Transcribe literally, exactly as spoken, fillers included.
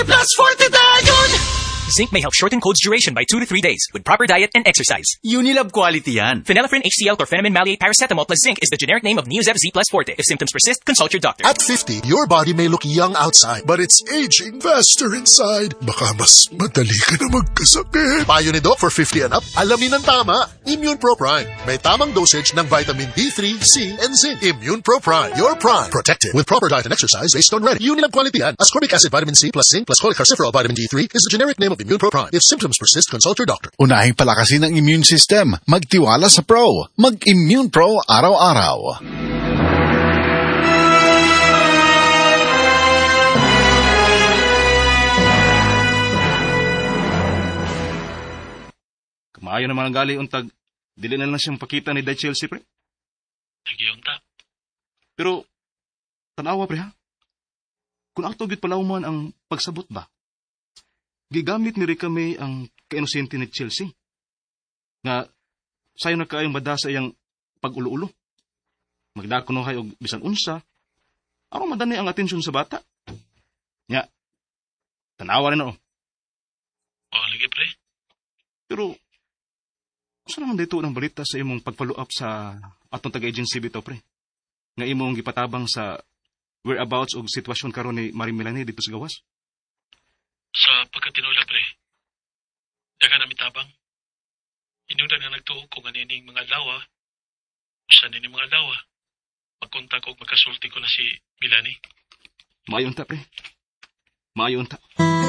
Plus forty dayon! Zinc may help shorten cold's duration by two to three days with proper diet and exercise. Unilab quality yan. Phenylephrine H C L chlorpheniramine maleate paracetamol plus zinc is the generic name of Neozev Z plus Forte. If symptoms persist, consult your doctor. At fifty, your body may look young outside, but it's aging faster inside. Baka mas madali ka na magkasakit. Payo ni Doc for fifty and up, alamin ang tama. Immune Pro Prime. May tamang dosage ng vitamin D three, C, and zinc. Immune Pro Prime. Your prime. Protected with proper diet and exercise based on ready. Unilab quality yan. Ascorbic acid, vitamin C plus zinc plus cholecalciferol vitamin D three is the generic name of Immune Pro Prime. If symptoms persist, consult your doctor. Unahing palakasin ang immune system. Magtiwala sa Pro. Mag-Immune Pro araw-araw. Kamayo naman ang gali untag. Dili na lang siyang pakita ni Day Chelsea, pre. Nagyunta. Pero, tanawa, pre, ha? Kung ato gid palawman ang pagsabot ba? Gigamit ni Rica May ang kainosente ni Chelsea. Nga, sayo na kaayong madasa iyang pag-ulo-ulo. Magdako no og bisan unsa, aron madani ang atensyon sa bata. Nya, tanawa rin o. Oh, lagi pre. Pero, saan naman dito ng balita sa imong pag-follow up sa atong taga-agency bitaw, pre? Nga imong gipatabang sa whereabouts o sitwasyon karon ni Marie Melanie dito sa gawas? Sa pagkatinula, pre, daga na mitabang. Inungdan nga nagtuo kung anining mga lawa, sa nining mga lawa, magkontak o magkasulti ko na si Milani. Maayon ta, pre. Maayon ta.